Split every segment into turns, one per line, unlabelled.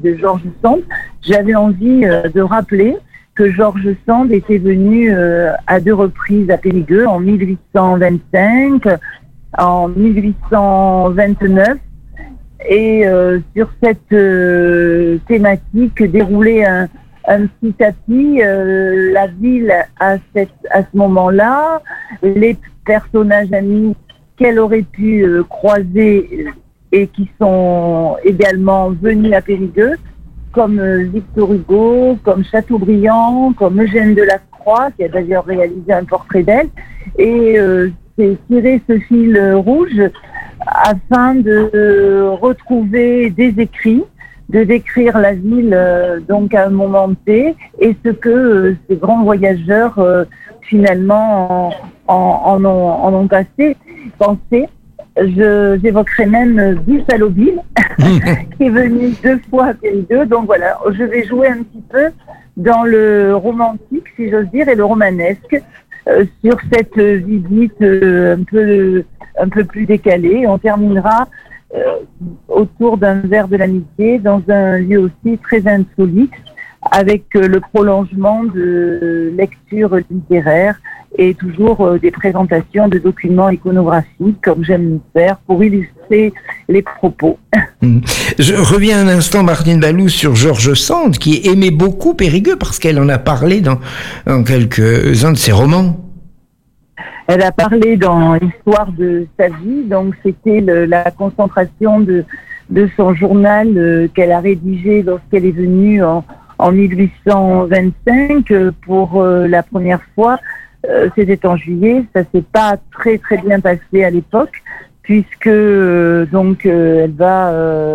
de George Sand, j'avais envie de rappeler que George Sand était venu à 2 reprises à Périgueux, en 1825, en 1829, et sur cette thématique déroulait un petit tapis, la ville à ce moment-là, les personnages amis qu'elle aurait pu croiser et qui sont également venus à Périgueux, comme Victor Hugo, comme Chateaubriand, comme Eugène Delacroix, qui a d'ailleurs réalisé un portrait d'elle, et c'est tirer ce fil rouge afin de retrouver des écrits, de décrire la ville donc à un moment T, et ce que ces grands voyageurs finalement en ont pensé. J'évoquerai même Buffalo Bill, qui est venu 2 fois à Périgueux. Donc voilà, je vais jouer un petit peu dans le romantique, si j'ose dire, et le romanesque, sur cette visite un peu plus décalée. On terminera autour d'un verre de l'amitié, dans un lieu aussi très insolite, avec le prolongement de lectures littéraires et toujours des présentations de documents iconographiques, comme j'aime faire, pour illustrer les propos.
Je reviens un instant, Martine Balou, sur George Sand, qui aimait beaucoup Périgueux, parce qu'elle en a parlé dans quelques-uns de ses romans.
Elle a parlé dans l'histoire de sa vie, donc c'était la concentration de son journal qu'elle a rédigé lorsqu'elle est venue en 1825 pour la première fois. C'était en juillet, ça s'est pas très très bien passé à l'époque, puisque elle va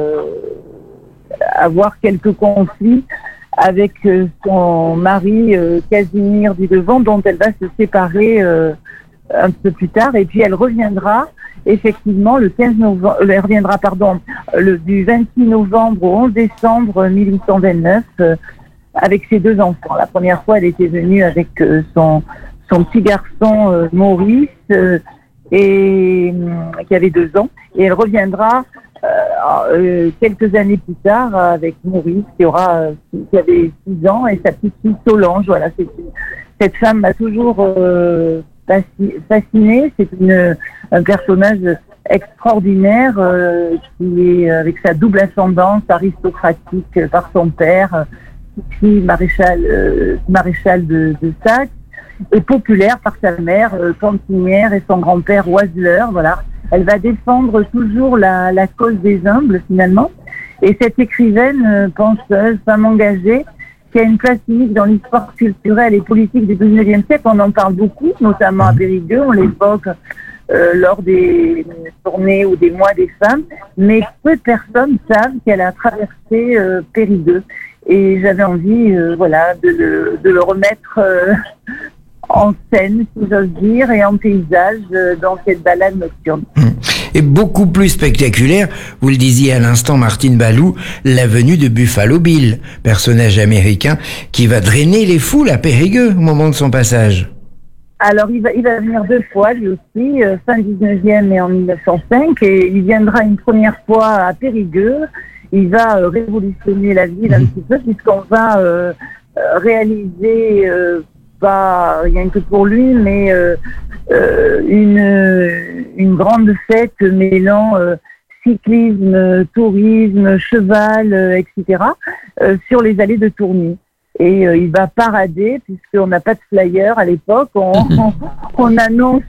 avoir quelques conflits avec son mari Casimir du Devant, dont elle va se séparer un peu plus tard, et puis elle reviendra effectivement le 15 novembre, du 26 novembre au 11 décembre 1829 avec ses 2 enfants. La première fois, elle était venue avec son petit garçon Maurice et qui avait 2 ans, et elle reviendra quelques années plus tard avec Maurice qui avait 6 ans, et sa petite fille Solange. Voilà, cette femme m'a toujours fascinée. C'est un personnage extraordinaire qui est avec sa double ascendance aristocratique par son père, puis maréchal de Saxe, et populaire par sa mère, cantinière, et son grand-père oiseleur. Voilà. Elle va défendre toujours la cause des humbles, finalement. Et cette écrivaine, penseuse, femme engagée, qui a une place unique dans l'histoire culturelle et politique du XIXe siècle. On en parle beaucoup, notamment à Périgueux. On l'évoque lors des journées ou des mois des femmes. Mais peu de personnes savent qu'elle a traversé Périgueux. Et j'avais envie de le remettre en scène, si j'ose dire, et en paysage dans cette balade nocturne.
Et beaucoup plus spectaculaire, vous le disiez à l'instant, Martine Balou, la venue de Buffalo Bill, personnage américain qui va drainer les foules à Périgueux au moment de son passage.
Alors il va venir 2 fois lui aussi, fin 19e et en 1905, et il viendra une première fois à Périgueux. Il va révolutionner la ville un petit peu, puisqu'on va réaliser pas rien que pour lui, mais une grande fête mêlant cyclisme, tourisme, cheval, etc. Sur les allées de Tourny. Et il va parader, puisqu'on n'a pas de flyer à l'époque, on annonce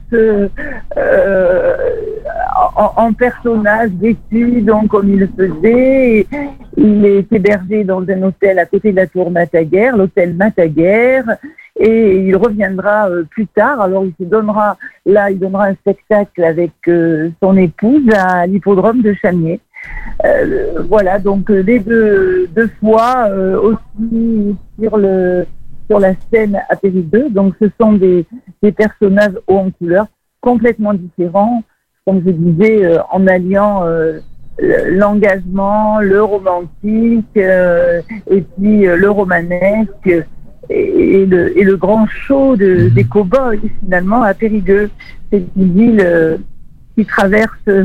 en personnage vêtu, donc comme il le faisait. Et il est hébergé dans un hôtel à côté de la tour Mataguer, l'hôtel Mataguer, et il reviendra plus tard. Alors il donnera un spectacle avec son épouse à l'hippodrome de Chamiers. Voilà, donc les deux fois aussi sur la scène à Périgueux. Donc ce sont des personnages hauts en couleur, complètement différents, comme je disais, en alliant l'engagement, le romantique, et puis le romanesque, et le grand show des cow-boys finalement à Périgueux. C'est une ville qui traverse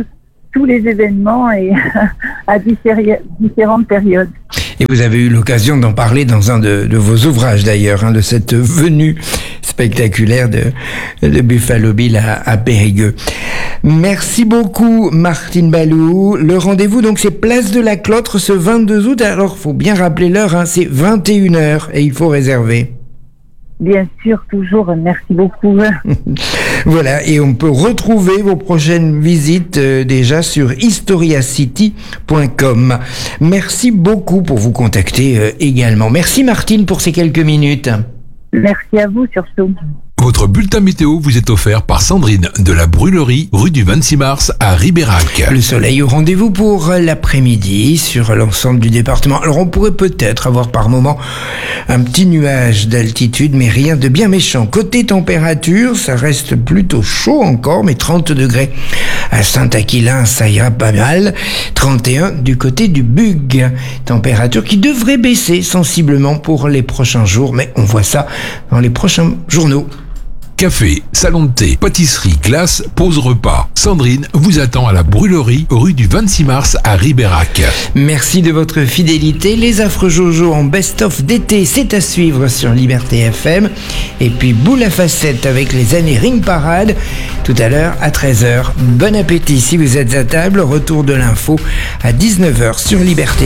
tous les événements et à différentes périodes.
Et vous avez eu l'occasion d'en parler dans un de vos ouvrages d'ailleurs, de cette venue spectaculaire de Buffalo Bill à Périgueux. Merci beaucoup Martine Balou. Le rendez-vous donc c'est Place de la Clotre ce 22 août. Alors faut bien rappeler l'heure, c'est 21h et il faut réserver.
Bien sûr, toujours, merci beaucoup.
Voilà, et on peut retrouver vos prochaines visites déjà sur historiacity.com. Merci beaucoup pour vous contacter également. Merci Martine pour ces quelques minutes.
Merci à vous surtout.
Votre bulletin météo vous est offert par Sandrine de la Brûlerie, rue du 26 mars à Ribérac.
Le soleil au rendez-vous pour l'après-midi sur l'ensemble du département. Alors on pourrait peut-être avoir par moment un petit nuage d'altitude, mais rien de bien méchant. Côté température, ça reste plutôt chaud encore, mais 30 degrés à Saint-Aquilin, ça ira pas mal. 31 du côté du Bug. Température qui devrait baisser sensiblement pour les prochains jours, mais on voit ça dans les prochains journaux.
Café, salon de thé, pâtisserie, glace, pause repas. Sandrine vous attend à la Brûlerie, rue du 26 mars à Ribérac.
Merci de votre fidélité. Les Affreux Jojo en best-of d'été, c'est à suivre sur Liberté FM. Et puis Boule à facettes avec les années Ring Parade, tout à l'heure à 13h. Bon appétit si vous êtes à table. Retour de l'info à 19h sur Liberté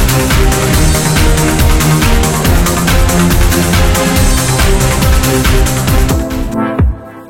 FM.